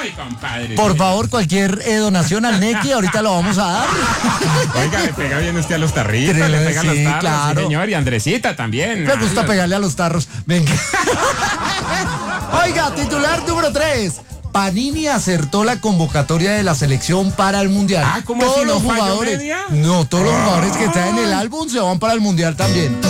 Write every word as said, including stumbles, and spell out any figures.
Ay, compadre. Por sí. favor, cualquier eh, donación al Nequi, ahorita lo vamos a dar. Oiga, le pega bien usted a los tarritos, le pega a Sí, los tarros, claro. sí, señor, y Andresita también. Me gusta Ay, pegarle a los tarros. Venga. Oiga, titular número tres. Panini acertó la convocatoria de la selección para el Mundial. Ah, ¿cómo todos así, no los falló jugadores. media? No, todos los jugadores que traen el álbum se van para el Mundial también.